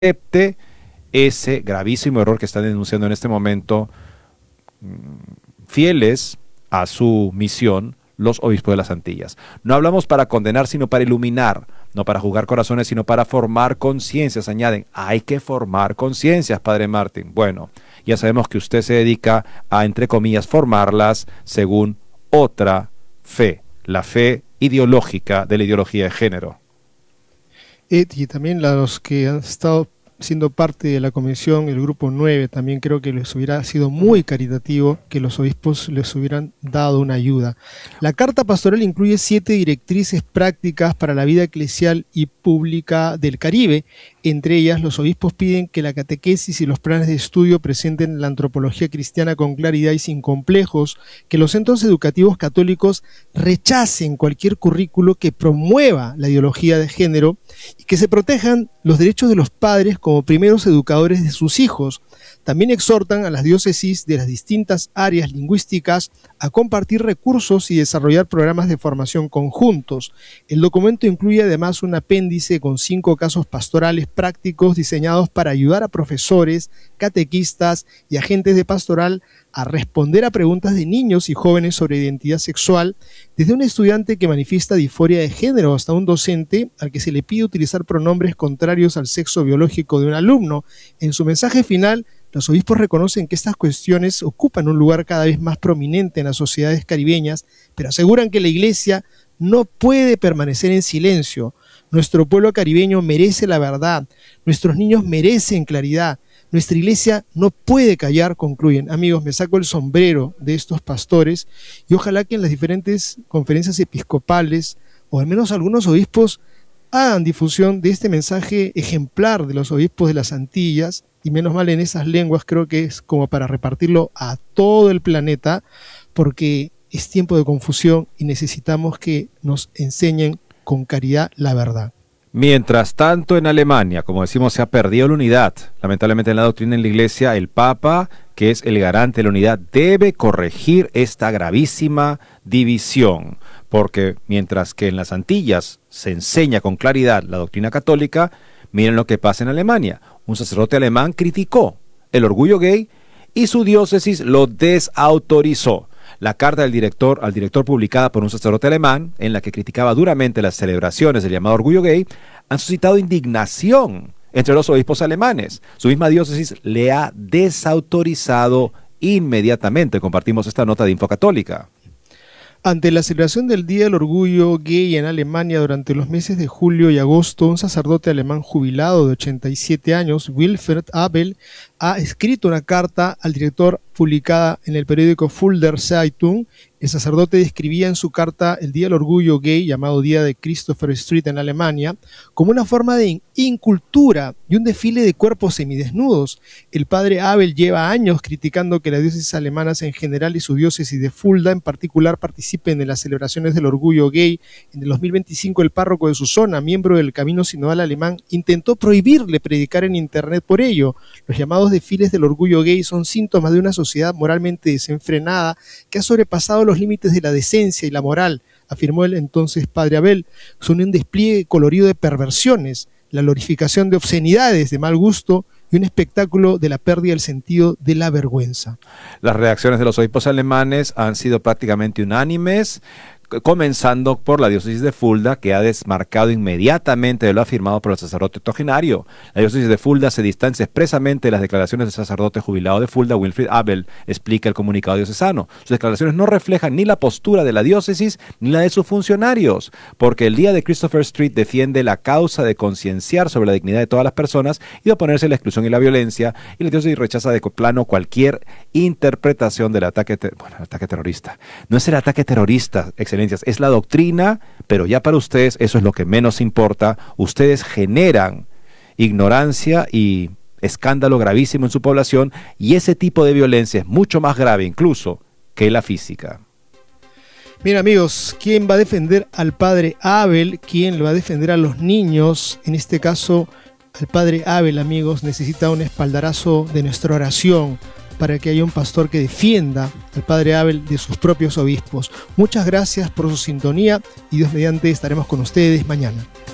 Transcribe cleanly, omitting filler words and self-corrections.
acepte ese gravísimo error que están denunciando en este momento, fieles a su misión, los obispos de las Antillas. No hablamos para condenar, sino para iluminar, no para juzgar corazones, sino para formar conciencias. Añaden, hay que formar conciencias, Padre Martín. Bueno, ya sabemos que usted se dedica a, entre comillas, formarlas según otra fe, la fe ideológica de la ideología de género. Y también los que han estado siendo parte de la comisión, el grupo 9, también creo que les hubiera sido muy caritativo que los obispos les hubieran dado una ayuda. La carta pastoral incluye 7 directrices prácticas para la vida eclesial y pública del Caribe. Entre ellas, los obispos piden que la catequesis y los planes de estudio presenten la antropología cristiana con claridad y sin complejos, que los centros educativos católicos rechacen cualquier currículo que promueva la ideología de género y que se protejan los derechos de los padres como primeros educadores de sus hijos. También exhortan a las diócesis de las distintas áreas lingüísticas a compartir recursos y desarrollar programas de formación conjuntos. El documento incluye además un apéndice con 5 casos pastorales prácticos diseñados para ayudar a profesores, catequistas y agentes de pastoral a responder a preguntas de niños y jóvenes sobre identidad sexual, desde un estudiante que manifiesta disforia de género hasta un docente al que se le pide utilizar pronombres contrarios al sexo biológico de un alumno. En su mensaje final, los obispos reconocen que estas cuestiones ocupan un lugar cada vez más prominente en las sociedades caribeñas, pero aseguran que la Iglesia no puede permanecer en silencio. Nuestro pueblo caribeño merece la verdad, nuestros niños merecen claridad, nuestra Iglesia no puede callar, concluyen. Amigos, me saco el sombrero de estos pastores y ojalá que en las diferentes conferencias episcopales, o al menos algunos obispos, hagan difusión de este mensaje ejemplar de los obispos de las Antillas, y menos mal en esas lenguas, creo que es como para repartirlo a todo el planeta, porque es tiempo de confusión y necesitamos que nos enseñen con caridad la verdad. Mientras tanto, en Alemania, como decimos, se ha perdido la unidad. Lamentablemente en la doctrina en la Iglesia, el Papa, que es el garante de la unidad, debe corregir esta gravísima división, porque mientras que en las Antillas se enseña con claridad la doctrina católica, miren lo que pasa en Alemania. Un sacerdote alemán criticó el orgullo gay y su diócesis lo desautorizó. La carta del director al director publicada por un sacerdote alemán, en la que criticaba duramente las celebraciones del llamado orgullo gay, han suscitado indignación entre los obispos alemanes. Su misma diócesis le ha desautorizado inmediatamente. Compartimos esta nota de Infocatólica. Ante la celebración del Día del Orgullo Gay en Alemania durante los meses de julio y agosto, un sacerdote alemán jubilado de 87 años, Wilfried Abel, ha escrito una carta al director publicada en el periódico Fulda Zeitung. El sacerdote describía en su carta el Día del Orgullo Gay, llamado Día de Christopher Street en Alemania, como una forma de incultura y un desfile de cuerpos semidesnudos. El padre Abel lleva años criticando que las diócesis alemanas en general y su diócesis de Fulda en particular participen en las celebraciones del orgullo gay. En el 2025 el párroco de su zona, miembro del Camino Sinodal Alemán, intentó prohibirle predicar en internet por ello. Los llamados desfiles del orgullo gay son síntomas de una sociedad moralmente desenfrenada que ha sobrepasado los límites de la decencia y la moral, afirmó el entonces padre Abel. Son un despliegue colorido de perversiones, la glorificación de obscenidades de mal gusto y un espectáculo de la pérdida del sentido de la vergüenza. Las reacciones de los obispos alemanes han sido prácticamente unánimes, comenzando por la diócesis de Fulda, que ha desmarcado inmediatamente de lo afirmado por el sacerdote octogenario. La diócesis de Fulda se distancia expresamente de las declaraciones del sacerdote jubilado de Fulda, Wilfried Abel, explica el comunicado diocesano. Sus declaraciones no reflejan ni la postura de la diócesis ni la de sus funcionarios, porque el Día de Christopher Street defiende la causa de concienciar sobre la dignidad de todas las personas y de oponerse a la exclusión y la violencia, y la diócesis rechaza de plano cualquier interpretación del ataque terrorista. No es el ataque terrorista, excelente. Es la doctrina, pero ya para ustedes eso es lo que menos importa. Ustedes generan ignorancia y escándalo gravísimo en su población, y ese tipo de violencia es mucho más grave incluso que la física. Mira, amigos, ¿quién va a defender al padre Abel? ¿Quién lo va a defender a los niños? En este caso, al padre Abel, amigos, necesita un espaldarazo de nuestra oración para que haya un pastor que defienda al padre Abel de sus propios obispos. Muchas gracias por su sintonía y Dios mediante estaremos con ustedes mañana.